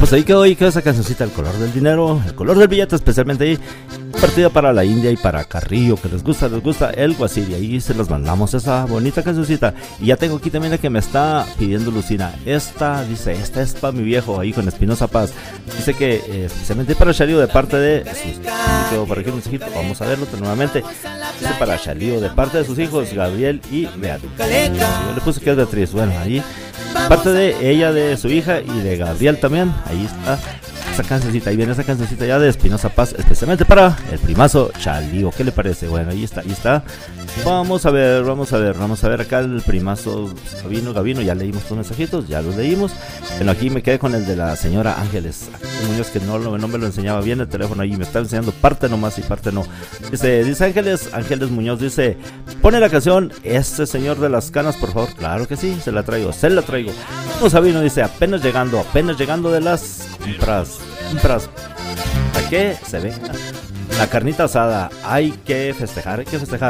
Pues ahí quedó esa cancioncita, El color del dinero, el color del billete, especialmente ahí, partida para la India y para Carrillo, que les gusta el Guasiri. Ahí se los mandamos esa bonita cancioncita. Y ya tengo aquí también la que me está pidiendo Lucina. Esta es para mi viejo, ahí con Espinosa Paz. Dice que especialmente para Shalío de parte de sus hijos. Por aquí un mensajito, vamos a verlo nuevamente. Dice para Shalío de parte de sus hijos, Gabriel y Beatriz. Yo le puse que es Beatriz, bueno, ahí parte de ella, de su hija y de Gabriel también. Ahí está esa cancioncita, ahí viene esa cancioncita ya de Espinosa Paz, especialmente para el primazo Chalío. ¿Qué le parece? Bueno, ahí está. Vamos a ver acá el primazo Gavino, ya leímos tus mensajitos, ya los leímos. Bueno, aquí me quedé con el de la señora Ángeles Muñoz, que no me lo enseñaba bien el teléfono, ahí me está enseñando parte nomás y parte no. Dice Ángeles Muñoz, dice, pone la canción Este señor de las canas, por favor. Claro que sí, se la traigo. Vamos a Gavino, dice, apenas llegando de las compras. ¿A qué se ve? La carnita asada, hay que festejar.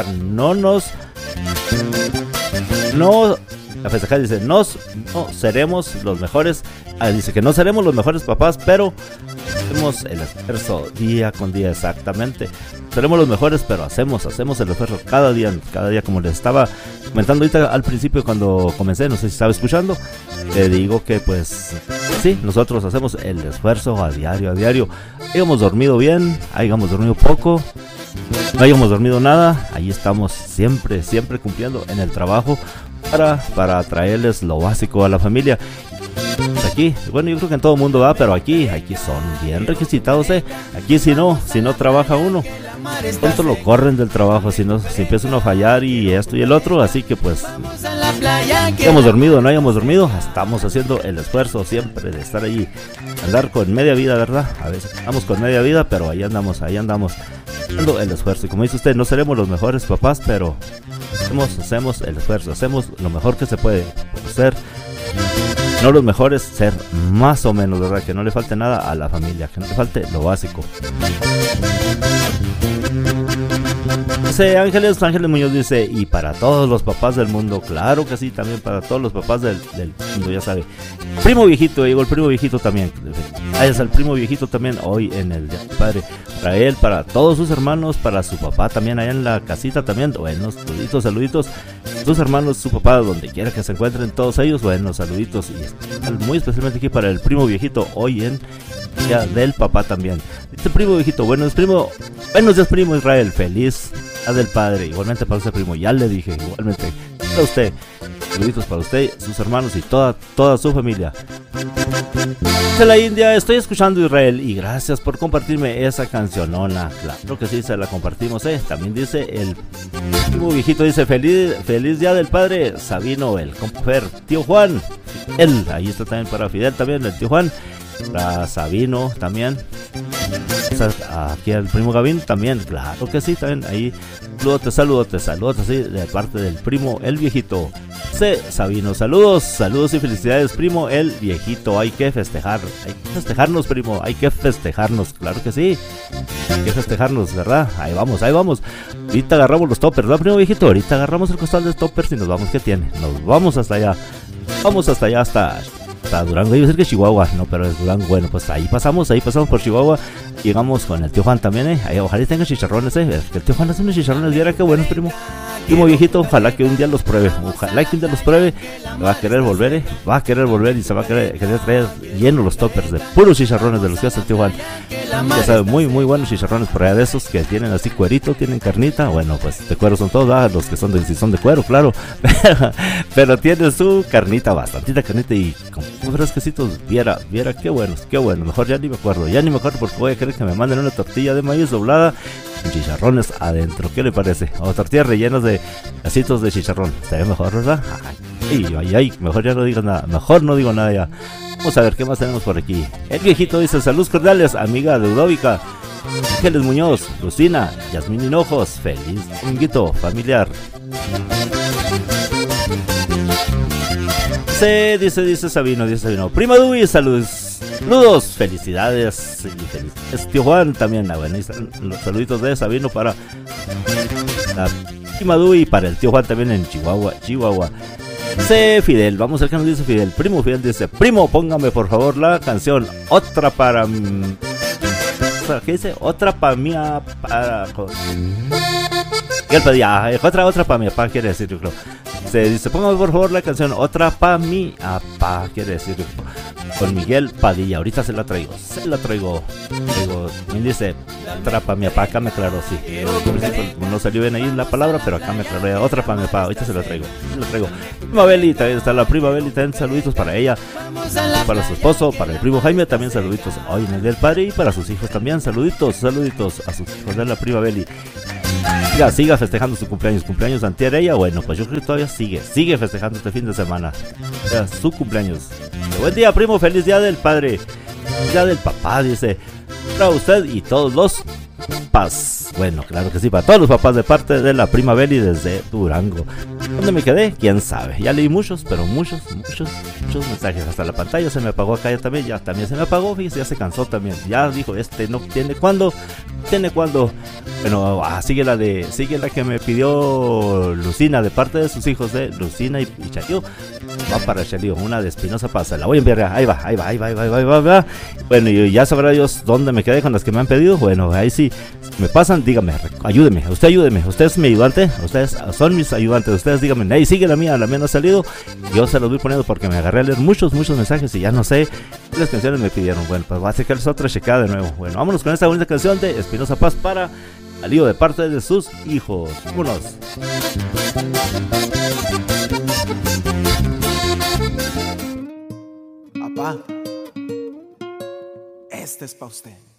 La festejar dice, no seremos los mejores. Dice que no seremos los mejores papás, pero hacemos el esfuerzo día con día, exactamente. Seremos los mejores, pero hacemos el esfuerzo cada día, como les estaba comentando ahorita al principio cuando comencé, no sé si estaba escuchando. Le digo que pues sí, nosotros hacemos el esfuerzo a diario. Hayamos dormido bien, hayamos dormido poco, no hayamos dormido nada, ahí estamos siempre cumpliendo en el trabajo para traerles lo básico a la familia. Pues aquí, bueno, yo creo que en todo el mundo va, pero aquí son bien requisitados, Aquí si no trabaja uno, pronto lo corren del trabajo, si empieza uno a fallar y esto y el otro, así que pues hayamos dormido o no hayamos dormido, estamos haciendo el esfuerzo siempre de estar allí, andar con media vida, ¿verdad? A veces estamos con media vida, pero ahí andamos haciendo el esfuerzo. Y como dice usted, no seremos los mejores papás, pero hacemos el esfuerzo, hacemos lo mejor que se puede ser. No los mejores, ser más o menos, ¿verdad? Que no le falte nada a la familia, que no le falte lo básico. Dice Ángeles Muñoz, dice, y para todos los papás del mundo, claro que sí, también para todos los papás del mundo, ya sabe. Primo viejito, llegó el primo viejito también. Ahí es el primo viejito también, hoy en el Día del Padre. Para él, para todos sus hermanos, para su papá también, allá en la casita también. Bueno, saluditos. Sus hermanos, su papá, donde quiera que se encuentren todos ellos, bueno, saluditos. Y muy especialmente aquí para el primo viejito, hoy en Día del Papá también. Este primo viejito, buenos días primo Israel, feliz Día del Padre. Igualmente para usted primo, ya le dije, igualmente para usted. Saluditos para usted, sus hermanos y toda su familia. De la India, estoy escuchando Israel y gracias por compartirme esa cancionona. Claro que sí, se la compartimos, También dice el primo viejito, dice feliz Día del Padre, Sabino, el comper, tío Juan, ahí está también para Fidel también, el tío Juan, para Sabino también. Aquí al primo Gavín también, claro que sí, también ahí. Saludos, así de parte del primo el viejito. Sabino, saludos y felicidades, primo el viejito. Hay que festejarnos, primo, hay que festejarnos, claro que sí. Hay que festejarnos, ¿verdad? Ahí vamos. Ahorita agarramos los toppers, ¿verdad, primo viejito? Ahorita agarramos el costal de toppers y nos vamos, ¿qué tiene? Nos vamos hasta allá. Hasta Durango, iba a decir que Chihuahua, no, pero es Durango. Bueno, pues ahí pasamos por Chihuahua, llegamos con el tío Juan también, ahí ojalá tenga chicharrones, que el tío Juan hace unos chicharrones, viera qué bueno, primo viejito, ojalá que un día los pruebe, va a querer volver, y se va a querer traer lleno los toppers de puros chicharrones de los que hace el tío Juan. Ya sabe, muy buenos chicharrones por allá, de esos que tienen así cuerito, tienen carnita. Bueno, pues de cuero son todos, los que son de cuero, claro, pero tiene su carnita, bastantita carnita y con fresquecitos. Viera qué bueno, mejor ya ni me acuerdo porque voy a querer que me manden una tortilla de maíz doblada con chicharrones adentro. ¿Qué le parece? O tortillas rellenas de casitos de chicharrón. Estaría mejor, ¿verdad? Ay, mejor ya no digo nada. Mejor no digo nada ya. Vamos a ver qué más tenemos por aquí. El viejito dice, saludos cordiales, amiga de Udóvica, Ángeles Muñoz, Lucina, Yasmín Hinojos, feliz dominguito familiar. Dice Sabino, prima Dubi, saludos, felicidades, tío Juan también. Bueno, ahí están los saluditos de Sabino para la prima Dubi y para el tío Juan también en Chihuahua. Dice Fidel, vamos a ver qué nos dice Fidel. Primo Fidel dice, primo, póngame por favor la canción Otra para... ¿Qué dice? Otra para mí, para... Y él pedía, otra para mi papá, quiere decir, yo creo. Se dice, póngame por favor la canción Otra para mi papá, quiere decir, con Miguel Padilla. Ahorita se la traigo. Él dice, otra para mi papá, acá me aclaró, sí. No salió bien ahí la palabra, pero acá me aclaró. Otra para mi papá, ahorita se la traigo. Prima Beli, también está la prima Beli, también saluditos para ella, para su esposo, para el primo Jaime, también saluditos hoy en el del padre, y para sus hijos también, saluditos a sus hijos de la prima Beli. Siga festejando su cumpleaños antier ella. Bueno, pues yo creo que todavía sigue festejando este fin de semana su cumpleaños. Buen día, primo, feliz día del padre, día del papá, dice para usted y todos los papás. Bueno, claro que sí, para todos los papás de parte de la prima Beli desde Durango. ¿Dónde me quedé? ¿Quién sabe? Ya leí muchos mensajes. Hasta la pantalla se me apagó acá ya también se me apagó, fíjese, ya se cansó también. Ya dijo, no tiene cuándo. Bueno, sigue la que me pidió Lucina de parte de sus hijos de Lucina y Chalío. Va para Chalío, una de Espinosa Paz. La voy a enviar, ahí va. Bueno, y ya sabrá Dios dónde me quedé con las que me han pedido. Bueno, ahí sí me pasan, dígame, ayúdeme, usted es mi ayudante, ustedes son mis ayudantes, ustedes díganme, ahí sigue la mía no ha salido, yo se los voy poniendo porque me agarré a leer muchos mensajes y ya no sé qué las canciones me pidieron. Bueno, pues voy a hacerles otra checada de nuevo. Bueno, vámonos con esta bonita canción de Espinosa Paz para Alío de parte de sus hijos. Vámonos. Papá, este es para usted.